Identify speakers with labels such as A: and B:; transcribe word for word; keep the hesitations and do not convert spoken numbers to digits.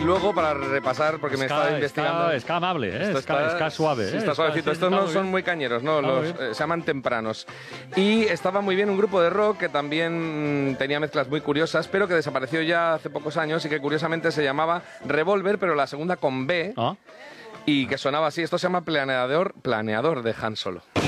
A: luego, para repasar, porque me
B: Ska,
A: estaba investigando...
B: Ska, ska amable, ¿eh?
A: Esto
B: Ska, ska suave.
A: Sí,
B: ¿eh?
A: está suavecito.
B: Ska,
A: Estos
B: está
A: no
B: muy
A: son
B: bien.
A: muy cañeros, no,
B: Está muy
A: los,
B: bien.
A: eh, se llaman tempranos. Y estaba muy bien un grupo de rock que también mm, tenía mezclas muy curiosas, pero que desapareció ya hace pocos años y que curiosamente se llamaba Revolver, pero la segunda con B,
B: ¿Ah?
A: y que sonaba así. Esto se llama Planeador, Planeador de Han Solo.